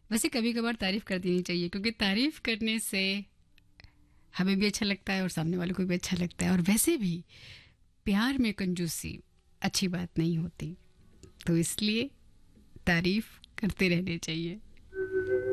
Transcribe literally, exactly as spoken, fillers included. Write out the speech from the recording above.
वैसे कभी कभार तारीफ कर देनी चाहिए, क्योंकि तारीफ करने से हमें भी अच्छा लगता है और सामने वाले को भी अच्छा लगता है। और वैसे भी प्यार में कंजूसी अच्छी बात नहीं होती, तो इसलिए तारीफ करते रहने चाहिए।